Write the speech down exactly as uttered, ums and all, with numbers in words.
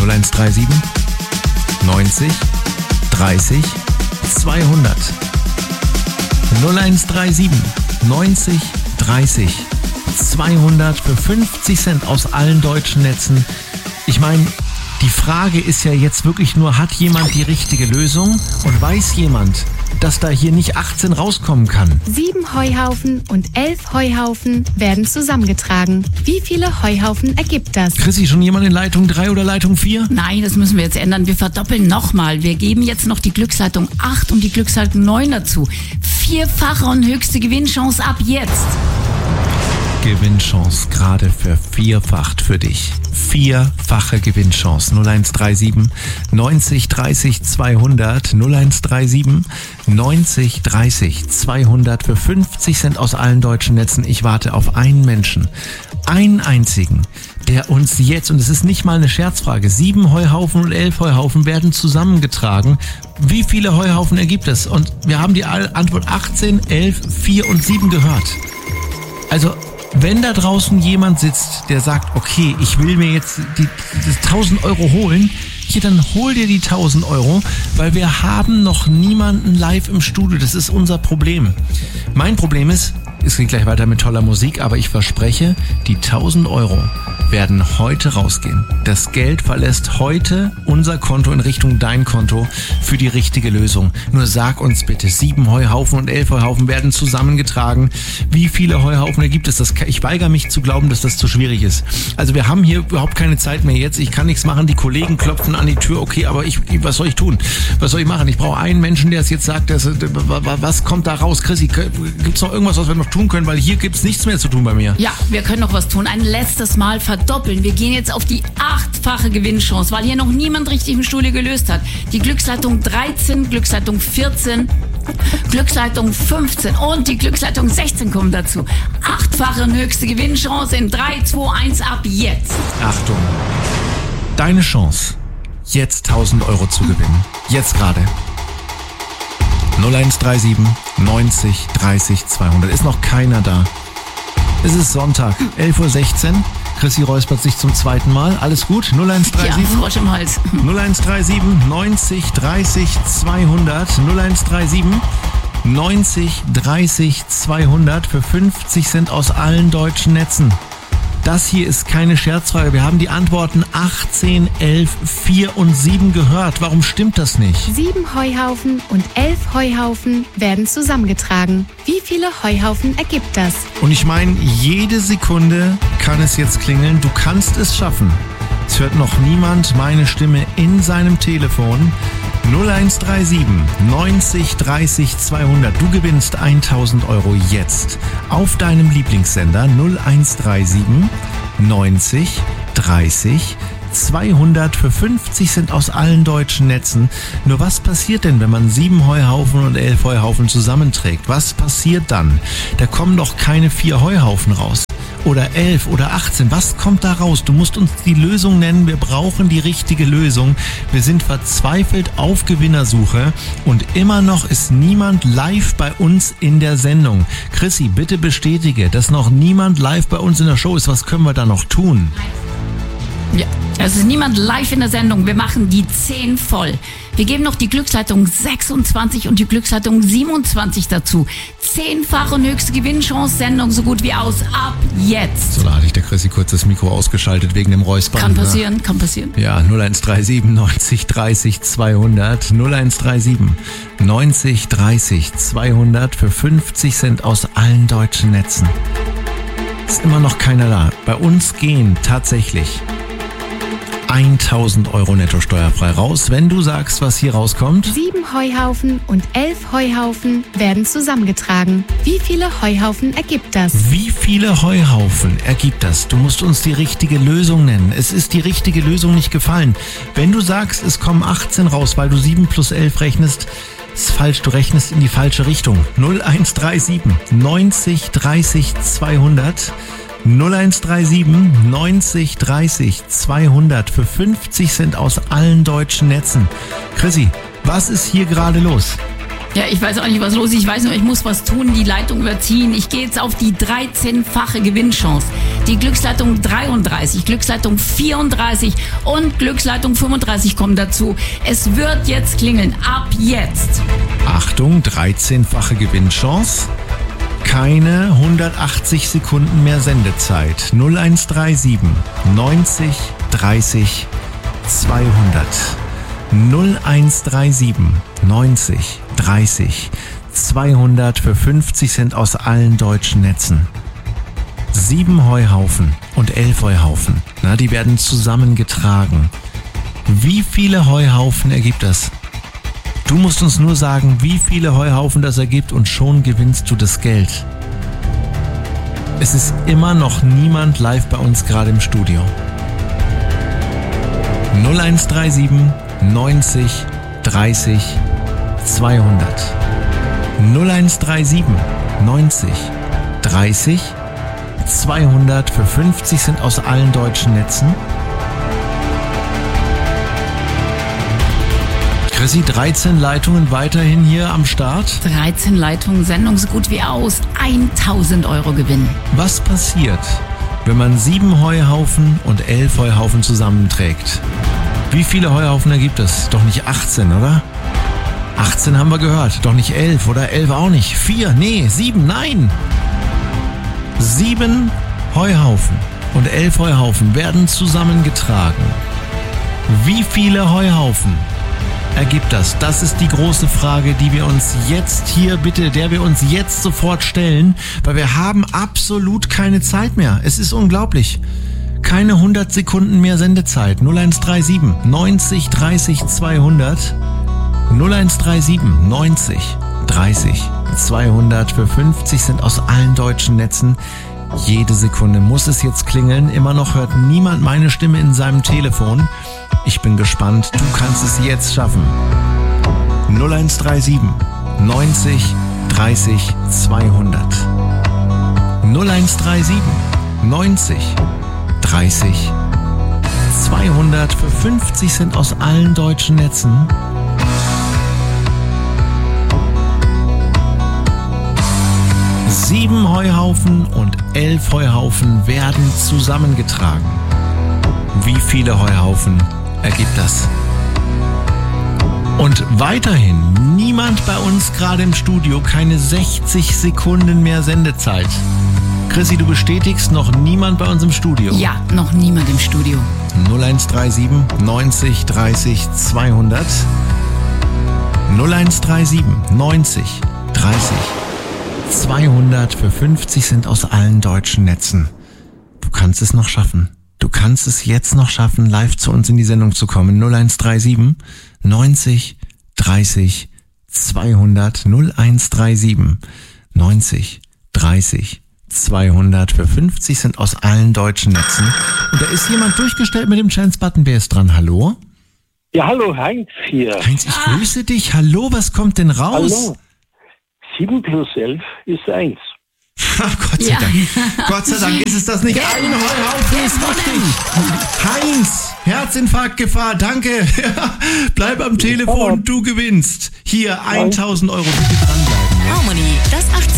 null eins drei sieben neunzig dreißig zweihundert. null eins drei sieben neunzig dreißig zweihundert für fünfzig Cent aus allen deutschen Netzen. Ich meine, die Frage ist ja jetzt wirklich nur, hat jemand die richtige Lösung und weiß jemand, dass da hier nicht achtzehn rauskommen kann? Sieben Heuhaufen und elf Heuhaufen werden zusammengetragen. Wie viele Heuhaufen ergibt das? Chrissy, schon jemand in Leitung drei oder Leitung vier? Nein, das müssen wir jetzt ändern. Wir verdoppeln nochmal. Wir geben jetzt noch die Glücksleitung acht und die Glücksleitung neun dazu. Vierfache und höchste Gewinnchance ab jetzt. Gewinnchance gerade vervierfacht für dich. Vierfache Gewinnchance. null eins drei sieben neunzig dreißig zweihundert. null eins drei sieben neunzig dreißig zweihundert für fünfzig Cent aus allen deutschen Netzen. Ich warte auf einen Menschen. Einen einzigen, der uns jetzt, und es ist nicht mal eine Scherzfrage, sieben Heuhaufen und elf Heuhaufen werden zusammengetragen. Wie viele Heuhaufen ergibt es? Und wir haben die Antwort achtzehn, elf, vier und sieben gehört. Also, wenn da draußen jemand sitzt, der sagt, okay, ich will mir jetzt die, die tausend Euro holen, hier, dann hol dir die tausend Euro, weil wir haben noch niemanden live im Studio. Das ist unser Problem. Mein Problem ist, es geht gleich weiter mit toller Musik, aber ich verspreche, die tausend Euro werden heute rausgehen. Das Geld verlässt heute unser Konto in Richtung dein Konto für die richtige Lösung. Nur sag uns bitte, sieben Heuhaufen und elf Heuhaufen werden zusammengetragen. Wie viele Heuhaufen ergibt es? Das, ich weigere mich zu glauben, dass das zu schwierig ist. Also wir haben hier überhaupt keine Zeit mehr jetzt. Ich kann nichts machen. Die Kollegen klopfen an die Tür. Okay, aber ich, was soll ich tun? Was soll ich machen? Ich brauche einen Menschen, der es jetzt sagt, dass, was kommt da raus? Chrissy, gibt es noch irgendwas, was wir noch tun können? Weil hier gibt es nichts mehr zu tun bei mir. Ja, wir können noch was tun. Ein letztes Mal verdoppeln. Wir gehen jetzt auf die achtfache Gewinnchance, weil hier noch niemand richtig im Studio gelöst hat. Die Glücksleitung dreizehn, Glücksleitung vierzehn, Glücksleitung fünfzehn und die Glücksleitung sechzehn kommen dazu. Achtfache und höchste Gewinnchance in drei, zwei, eins ab jetzt. Achtung, deine Chance, jetzt tausend Euro zu gewinnen. Jetzt gerade. null eins drei sieben neunzig dreißig zweihundert. Ist noch keiner da. Es ist Sonntag, elf Uhr sechzehn. Chrissy räuspert sich zum zweiten Mal. Alles gut? null eins drei sieben Ja, Frosch im Hals. null eins drei sieben neunzig dreißig zweihundert. null eins drei sieben neunzig dreißig zweihundert für fünfzig Cent aus allen deutschen Netzen. Das hier ist keine Scherzfrage. Wir haben die Antworten achtzehn, elf, vier und sieben gehört. Warum stimmt das nicht? Sieben Heuhaufen und elf Heuhaufen werden zusammengetragen. Wie viele Heuhaufen ergibt das? Und ich meine, jede Sekunde kann es jetzt klingeln. Du kannst es schaffen. Es hört noch niemand meine Stimme in seinem Telefon. null eins drei sieben neunzig dreißig zweihundert. Du gewinnst tausend Euro jetzt auf deinem Lieblingssender null eins drei sieben neunzig dreißig zweihundert für fünfzig Cent aus allen deutschen Netzen. Nur was passiert denn, wenn man sieben Heuhaufen und elf Heuhaufen zusammenträgt? Was passiert dann? Da kommen doch keine vier Heuhaufen raus. Oder elf oder achtzehn. Was kommt da raus? Du musst uns die Lösung nennen. Wir brauchen die richtige Lösung. Wir sind verzweifelt auf Gewinnersuche und immer noch ist niemand live bei uns in der Sendung. Chrissy, bitte bestätige, dass noch niemand live bei uns in der Show ist. Was können wir da noch tun? Ja, es ist niemand live in der Sendung. Wir machen die zehn voll. Wir geben noch die Glücksleitung sechsundzwanzig und die Glücksleitung siebenundzwanzig dazu. Zehnfach und höchste Gewinnchance, Sendung so gut wie aus. Ab jetzt. So, da hatte ich der Chrissy kurz das Mikro ausgeschaltet wegen dem Räuspern. Kann passieren, kann passieren. Ja, null eins drei sieben neunzig dreißig zweihundert. null eins drei sieben neunzig dreißig zweihundert für fünfzig Cent aus allen deutschen Netzen. Ist immer noch keiner da. Bei uns gehen tatsächlich tausend Euro netto steuerfrei raus, wenn du sagst, was hier rauskommt. Sieben Heuhaufen und elf Heuhaufen werden zusammengetragen. Wie viele Heuhaufen ergibt das? Wie viele Heuhaufen ergibt das? Du musst uns die richtige Lösung nennen. Es ist die richtige Lösung nicht gefallen. Wenn du sagst, es kommen achtzehn raus, weil du sieben plus elf rechnest, ist falsch, du rechnest in die falsche Richtung. null eins drei sieben neunzig dreißig zweihundert. null eins drei sieben neunzig dreißig zweihundert für fünfzig Cent aus allen deutschen Netzen. Chrissy, was ist hier gerade los? Ja, ich weiß auch nicht, was los ist. Ich weiß nur, ich muss was tun, die Leitung überziehen. Ich gehe jetzt auf die dreizehnfache Gewinnchance. Die Glücksleitung dreiunddreißig, Glücksleitung vierunddreißig und Glücksleitung fünfunddreißig kommen dazu. Es wird jetzt klingeln. Ab jetzt. Achtung, dreizehnfache Gewinnchance. Keine hundertachtzig Sekunden mehr Sendezeit. null eins drei sieben neunzig dreißig zweihundert. null eins drei sieben neunzig dreißig zweihundert für fünfzig Cent aus allen deutschen Netzen. Sieben Heuhaufen und elf Heuhaufen, na, die werden zusammengetragen. Wie viele Heuhaufen ergibt das? Du musst uns nur sagen, wie viele Heuhaufen das ergibt und schon gewinnst du das Geld. Es ist immer noch niemand live bei uns gerade im Studio. null eins drei sieben neunzig dreißig zweihundert. null eins drei sieben neunzig dreißig zweihundert für fünfzig Cent aus allen deutschen Netzen. Chrissy, dreizehn Leitungen weiterhin hier am Start. dreizehn Leitungen, Sendung so gut wie aus. tausend Euro Gewinn. Was passiert, wenn man sieben Heuhaufen und elf Heuhaufen zusammenträgt? Wie viele Heuhaufen ergibt es? Doch nicht achtzehn, oder? achtzehn haben wir gehört. Doch nicht elf oder elf auch nicht. vier, nee, sieben, nein. sieben Heuhaufen und elf Heuhaufen werden zusammengetragen. Wie viele Heuhaufen ergibt das? Das ist die große Frage, die wir uns jetzt hier bitte, der wir uns jetzt sofort stellen, weil wir haben absolut keine Zeit mehr. Es ist unglaublich. Keine hundert Sekunden mehr Sendezeit. null eins drei sieben neunzig dreißig zweihundert. null eins drei sieben neunzig dreißig zweihundert für fünfzig Cent aus allen deutschen Netzen. Jede Sekunde muss es jetzt klingeln. Immer noch hört niemand meine Stimme in seinem Telefon. Ich bin gespannt. Du kannst es jetzt schaffen. null eins drei sieben neunzig dreißig zweihundert. null eins drei sieben neunzig dreißig zweihundert für fünfzig Cent aus allen deutschen Netzen. Sieben Heuhaufen und elf Heuhaufen werden zusammengetragen. Wie viele Heuhaufen ergibt das? Und weiterhin niemand bei uns gerade im Studio, keine sechzig Sekunden mehr Sendezeit. Chrissy, du bestätigst, noch niemand bei uns im Studio? Ja, noch niemand im Studio. null eins drei sieben neunzig dreißig zweihundert. null eins drei sieben neunzig dreißig zweihundert für fünfzig Cent aus allen deutschen Netzen. Du kannst es noch schaffen. Du kannst es jetzt noch schaffen, live zu uns in die Sendung zu kommen. null eins drei sieben neunzig dreißig zweihundert. null eins drei sieben neunzig dreißig zweihundert für fünfzig Cent aus allen deutschen Netzen. Und da ist jemand durchgestellt mit dem Chance-Button. Wer ist dran? Hallo? Ja, hallo, Heinz hier. Heinz, ich grüße dich. Hallo, was kommt denn raus? Hallo. sieben plus elf ist eins. Gott sei Ja. Dank. Gott sei Dank ist es das nicht. Ein Heuhaufen ist richtig. Heinz, Herzinfarktgefahr, danke. Bleib am Telefon, du gewinnst. Hier tausend Euro, bitte dranbleiben. Ja? Harmony, das achtzehn